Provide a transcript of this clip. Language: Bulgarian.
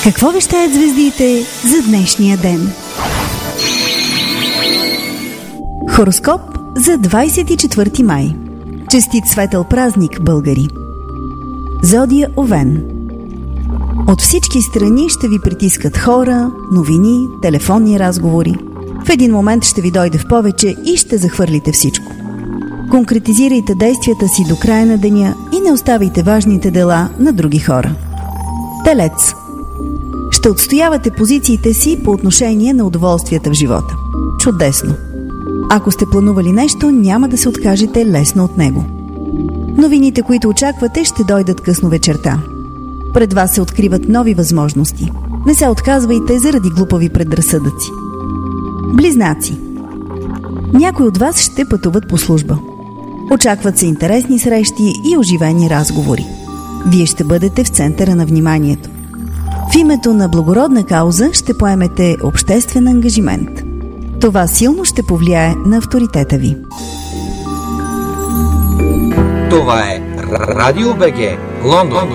Какво вещаят звездите за днешния ден? Хороскоп за 24 май. Честит светъл празник, българи! Зодия Овен. От всички страни ще ви притискат хора, новини, телефонни разговори. В един момент ще ви дойде в повече и ще захвърлите всичко. Конкретизирайте действията си до края на деня и не оставяйте важните дела на други хора. Телец. Ще отстоявате позициите си по отношение на удоволствията в живота. Чудесно! Ако сте планували нещо, няма да се откажете лесно от него. Новините, които очаквате, ще дойдат късно вечерта. Пред вас се откриват нови възможности. Не се отказвайте заради глупави предразсъдъци. Близнаци. Някои от вас ще пътуват по служба. Очакват се интересни срещи и оживени разговори. Вие ще бъдете в центъра на вниманието. В името на благородна кауза ще поемете обществен ангажимент. Това силно ще повлияе на авторитета ви. Това е Радио БГ, Лондон.